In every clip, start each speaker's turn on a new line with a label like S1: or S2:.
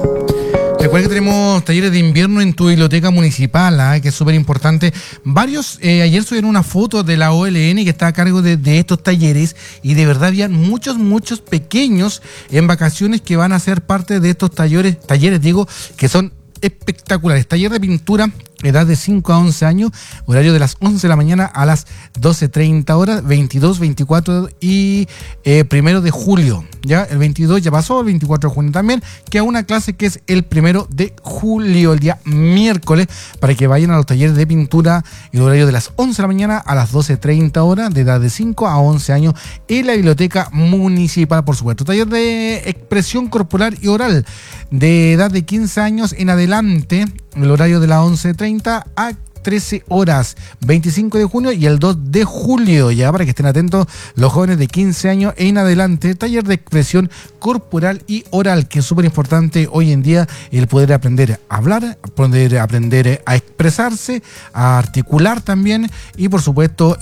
S1: Recuerda que tenemos talleres de invierno en tu biblioteca municipal, que es súper importante. Varios, ayer subieron una foto de la OLN que está a cargo de estos talleres y de verdad había muchos pequeños en vacaciones que van a ser parte de estos talleres que son espectaculares. Taller de pintura, edad de 5 a 11 años, horario de las 11 de la mañana a las 12:30 horas, 22, 24 y 1 de julio. Ya el 22 ya pasó, el 24 de junio también, queda una clase que es el 1 de julio, el día miércoles, para que vayan a los talleres de pintura, el horario de las 11 de la mañana a las 12:30 horas, de edad de 5 a 11 años, en la biblioteca municipal, por supuesto. Taller de expresión corporal y oral, de edad de 15 años en adelante, el horario de las 11:30 a 13 horas, 25 de junio y el 2 de julio, ya para que estén atentos los jóvenes de 15 años en adelante. Taller de expresión corporal y oral, que es súper importante hoy en día, el poder aprender a hablar, poder aprender a expresarse, a articular también y por supuesto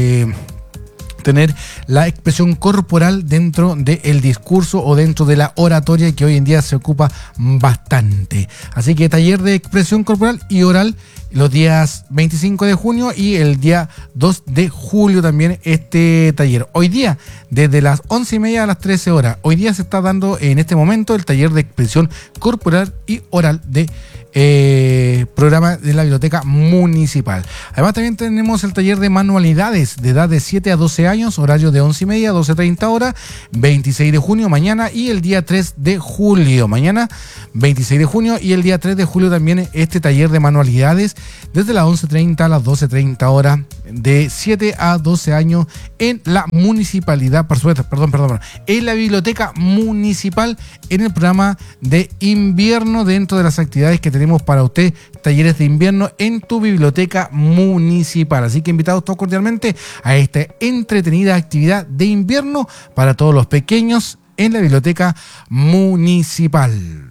S1: tener la expresión corporal dentro del discurso o dentro de la oratoria, que hoy en día se ocupa bastante. Así que taller de expresión corporal y oral los días 25 de junio y el día 2 de julio también este taller. Hoy día, desde las 11:30 a las 13 horas, hoy día se está dando en este momento el taller de expresión corporal y oral de programa de la biblioteca municipal. Además también tenemos el taller de manualidades de edad de 7 a 12 años, horario de 11:30 a 12:30 horas, 26 de junio mañana y el día 3 de julio. Mañana 26 de junio y el día 3 de julio también este taller de manualidades desde las 11:30 a las 12:30 horas, de 7 a 12 años en la municipalidad, en la biblioteca municipal, en el programa de invierno, dentro de las actividades que tenemos para usted, talleres de invierno en tu biblioteca municipal. Así que invitados todos cordialmente a esta entretenida actividad de invierno para todos los pequeños en la biblioteca municipal.